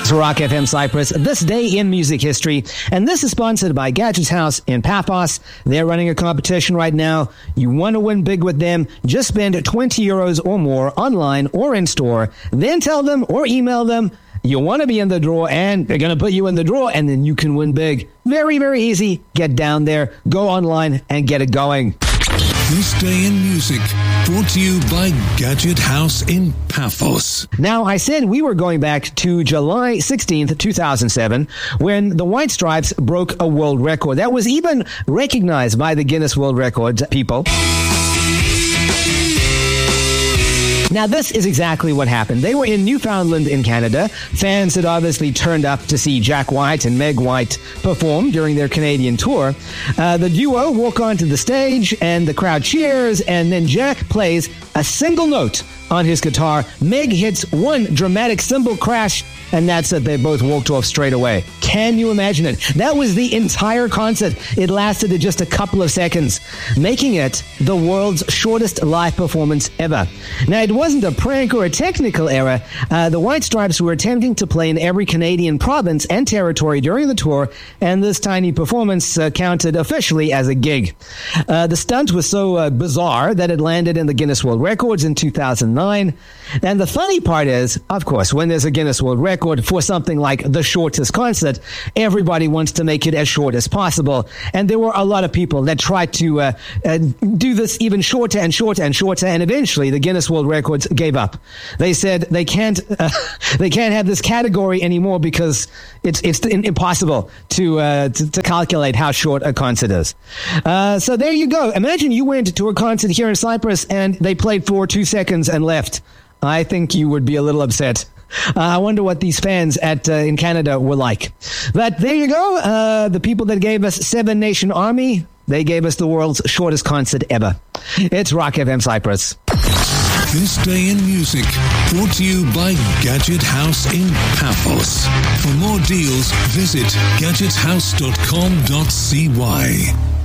It's Rock FM Cyprus, this day in music history, and this is sponsored by Gadgets House in Paphos. They're running a competition right now. You want to win big with them? Just spend 20 euros or more online or in store. Then tell them or email them you want to be in the draw, and they're going to put you in the draw, and then you can win big. Very, very easy. Get down there, go online, and get it going. This Day in Music, brought to you by Gadget House in Paphos. Now, I said we were going back to July 16th, 2007, when the White Stripes broke a world record. That was even recognized by the Guinness World Records people. Now, this is exactly what happened. They were in Newfoundland in Canada. Fans had obviously turned up to see Jack White and Meg White perform during their Canadian tour. The duo walk onto the stage, and the crowd cheers, and then Jack plays a single note on his guitar. Meg hits one dramatic cymbal crash, and that's it. They both walked off straight away. Can you imagine it? That was the entire concert. It lasted just a couple of seconds, making it the world's shortest live performance ever. Now, it wasn't a prank or a technical error. The White Stripes were attempting to play in every Canadian province and territory during the tour, and this tiny performance counted officially as a gig. The stunt was so bizarre that it landed in the Guinness World Records in 2009. And the funny part is, of course, when there's a Guinness World Record for something like the shortest concert, everybody wants to make it as short as possible. And there were a lot of people that tried to do this even shorter and shorter and shorter, and eventually the Guinness World Records gave up. They said they can't have this category anymore because it's impossible to calculate how short a concert is. So there you go. Imagine you went to a concert here in Cyprus and they played for 2 seconds and left. I think you would be a little upset. I wonder what these fans in Canada were like. But there you go. The people that gave us Seven Nation Army, they gave us the world's shortest concert ever. It's Rock FM Cyprus. This Day in Music, brought to you by Gadget House in Paphos. For more deals, visit gadgethouse.com.cy.